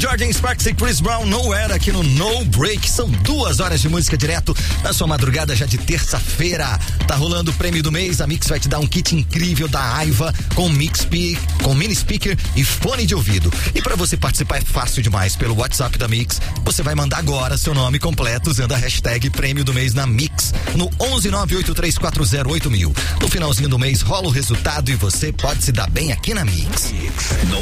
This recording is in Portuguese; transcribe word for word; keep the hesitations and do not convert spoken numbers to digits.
Jordan Sparks e Chris Brown, Nowhere, aqui no No Break. São duas horas de música direto na sua madrugada já de terça-feira. Tá rolando o prêmio do mês. A Mix vai te dar um kit incrível da Aiva com mix com mini speaker e fone de ouvido. E pra você participar é fácil demais. Pelo WhatsApp da Mix, você vai mandar agora seu nome completo usando a hashtag prêmio do mês na Mix no onze nove oito três quatro zero oito mil. No finalzinho do mês rola o resultado e você pode se dar bem aqui na Mix. No